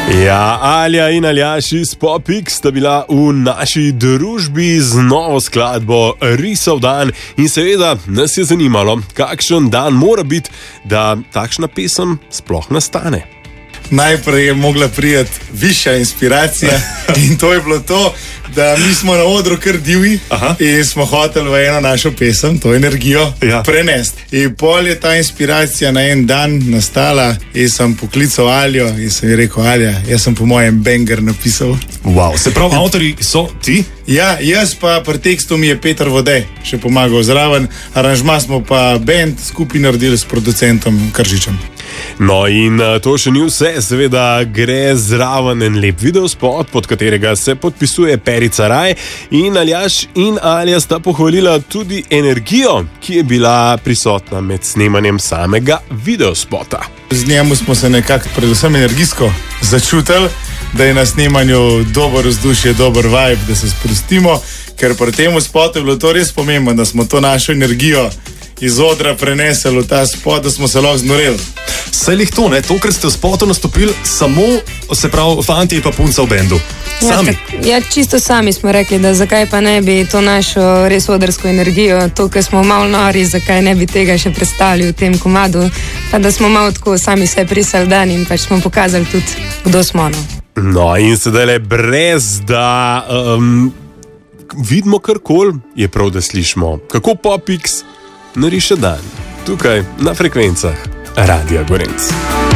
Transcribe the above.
Ja, Alja in Aljaš iz Popix sta bila v naši družbi z novo skladbo Risov dan in seveda nas je zanimalo, kakšen dan mora biti, da takšna pesem sploh nastane. Najprej je mogla priti višja inspiracija in to je bilo to, da mi smo na odru kar divji in smo hoteli v eno našo pesem, to energijo, prenesti. In pol je ta inspiracija na en dan nastala in sem poklical Aljo in sem ji rekel: Alja, jaz sem po mojem banger napisal. Wow, se pravi, avtori so ti? Ja, jaz pa pri tekstu mi je Peter Vode še pomagal zraven, aranžma smo pa band skupaj naredili s producentom Kržičem. No in to še ni vse, seveda gre zraven en lep videospot, pod katerega se podpisuje Perica Raj in Aljaš in Alja sta pohvalila tudi energijo, ki je bila prisotna med snemanjem samega videospota. Z njemu smo se nekako predvsem energijsko začutili, da je na snemanju dober vzdušje, dober vibe, da se sprostimo, ker pri tem spotu je bilo to res pomembno, da smo to našo energijo iz odra prenesli v ta spot, da smo se lahko znoreli. Saj lih to, ne? To, ker ste v spotu nastopili samo, se pravi, fanti pa punca v bendu. Sami. Ja, čisto sami smo rekli, da zakaj pa ne bi to našo res odrsko energijo, to, ker smo malo nori, zakaj ne bi tega še predstavili v tem komadu, pa da smo malo tako sami se prisali dan in pač smo pokazali tudi, kdo smo. No in sedaj le brez, da vidimo karkoli, je prav, da slišimo, kako Popix nariše dan, tukaj na frekvencah Radia Gorenc.